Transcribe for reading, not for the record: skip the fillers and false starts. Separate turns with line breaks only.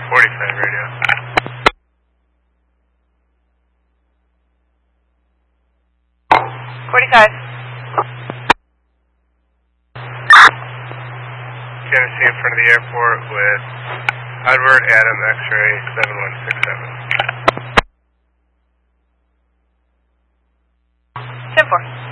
45 radio. Tennessee in front of the airport with Edward Adam X-ray 7167.
10-4.